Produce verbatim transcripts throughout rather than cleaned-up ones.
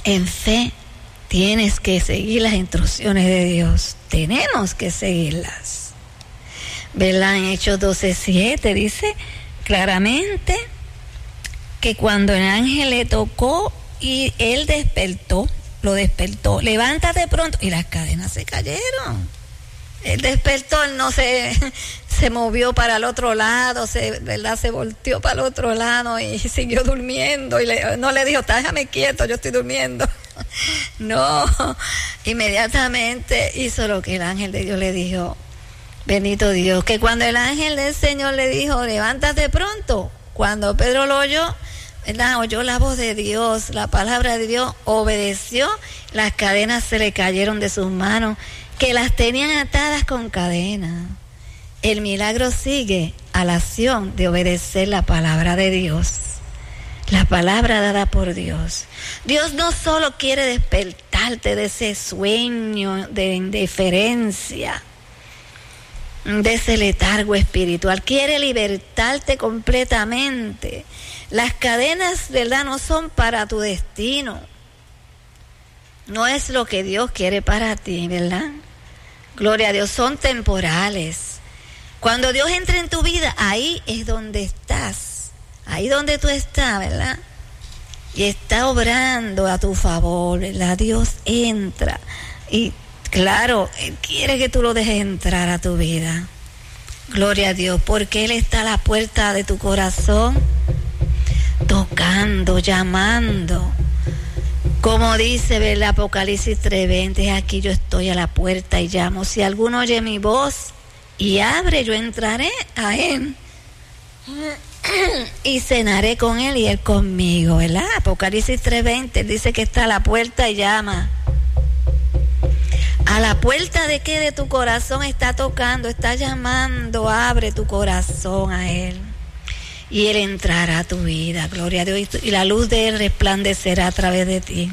En fe tienes que seguir las instrucciones de Dios. Tenemos que seguirlas. ¿Verdad? En Hechos doce siete dice claramente que cuando el ángel le tocó y él despertó, lo despertó, levántate pronto, y las cadenas se cayeron. Él despertó, él no se, se movió para el otro lado, se, ¿verdad? Se volteó para el otro lado y siguió durmiendo. Y le, no le dijo, déjame quieto, yo estoy durmiendo. No, inmediatamente hizo lo que el ángel de Dios le dijo. Bendito Dios, que cuando el ángel del Señor le dijo, levántate pronto, cuando Pedro lo oyó, ¿verdad? Oyó la voz de Dios, la palabra de Dios, obedeció, las cadenas se le cayeron de sus manos, que las tenían atadas con cadenas. El milagro sigue a la acción de obedecer la palabra de Dios, la palabra dada por Dios. Dios no solo quiere despertarte de ese sueño de indiferencia, de ese letargo espiritual, quiere libertarte completamente. Las cadenas, ¿verdad?, no son para tu destino, no es lo que Dios quiere para ti, ¿verdad? Gloria a Dios, son temporales. Cuando Dios entra en tu vida, ahí es donde estás, ahí donde tú estás, ¿verdad? Y está obrando a tu favor, ¿verdad? Dios entra y claro, Él quiere que tú lo dejes entrar a tu vida. Gloria a Dios, porque Él está a la puerta de tu corazón, tocando, llamando. Como dice el Apocalipsis tres veinte, aquí yo estoy a la puerta y llamo. Si alguno oye mi voz y abre, yo entraré a Él y cenaré con Él y Él conmigo, ¿verdad? Apocalipsis tres veinte dice que está a la puerta y llama. A la puerta de qué, de tu corazón está tocando, está llamando. Abre tu corazón a Él y Él entrará a tu vida, gloria a Dios, y, tu, y la luz de Él resplandecerá a través de ti.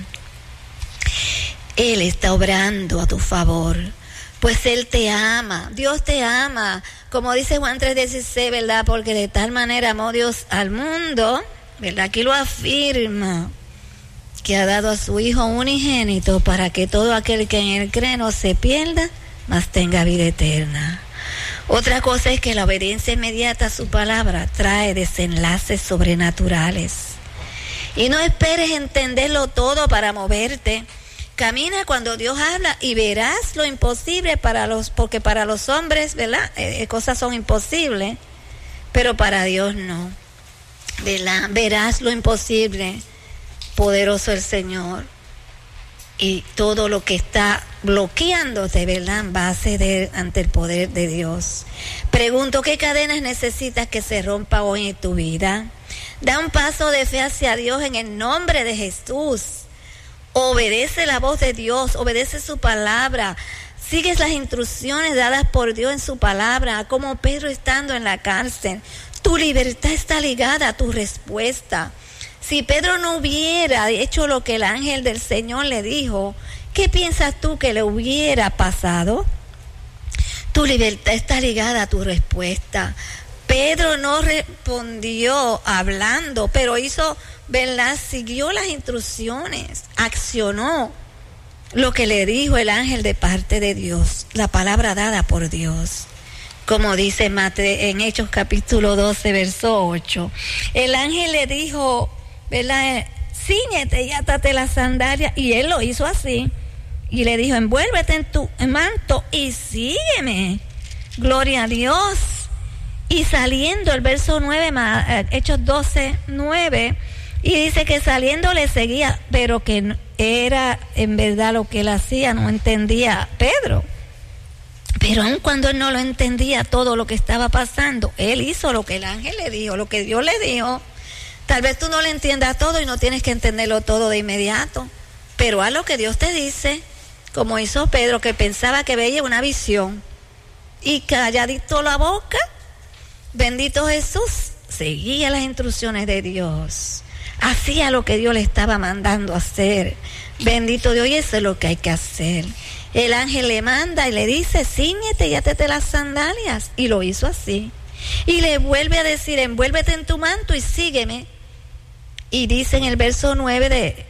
Él está obrando a tu favor, pues Él te ama, Dios te ama, como dice Juan tres dieciséis, ¿verdad? Porque de tal manera amó Dios al mundo, ¿verdad? Aquí lo afirma, que ha dado a su Hijo unigénito para que todo aquel que en Él cree no se pierda, mas tenga vida eterna. Otra cosa es que la obediencia inmediata a su palabra trae desenlaces sobrenaturales. Y no esperes entenderlo todo para moverte. Camina cuando Dios habla y verás lo imposible para los, porque para los hombres, ¿verdad? Eh, cosas son imposibles, pero para Dios no, ¿verdad? Verás lo imposible. Poderoso el Señor, y todo lo que está bloqueándote, ¿verdad?, va a ceder ante el poder de Dios. Pregunto, ¿qué cadenas necesitas que se rompa hoy en tu vida? Da un paso de fe hacia Dios en el nombre de Jesús. Obedece la voz de Dios, obedece su palabra, sigues las instrucciones dadas por Dios en su palabra, como Pedro estando en la cárcel. Tu libertad está ligada a tu respuesta. Si Pedro no hubiera hecho lo que el ángel del Señor le dijo, ¿qué piensas tú que le hubiera pasado? Tu libertad está ligada a tu respuesta. Pedro no respondió hablando, pero hizo, ¿verdad? Siguió las instrucciones, accionó lo que le dijo el ángel de parte de Dios, la palabra dada por Dios. Como dice Mate, en Hechos capítulo doce, verso ocho. El ángel le dijo, ¿verdad? Cíñete y átate las sandalias. Y él lo hizo así. Y le dijo, envuélvete en tu manto y sígueme. Gloria a Dios. Y saliendo, el verso nueve, Hechos doce, nueve, y dice que saliendo le seguía, pero que era en verdad lo que él hacía, no entendía Pedro. Pero aun cuando él no lo entendía todo lo que estaba pasando, él hizo lo que el ángel le dijo, lo que Dios le dijo. Tal vez tú no le entiendas todo y no tienes que entenderlo todo de inmediato, pero haz lo que Dios te dice, como hizo Pedro, que pensaba que veía una visión y calladito la boca, bendito Jesús, seguía las instrucciones de Dios, hacía lo que Dios le estaba mandando hacer. Bendito Dios, y eso es lo que hay que hacer. El ángel le manda y le dice, cíñete y átate las sandalias, y lo hizo así. Y le vuelve a decir, envuélvete en tu manto y sígueme. Y dice en el verso nueve de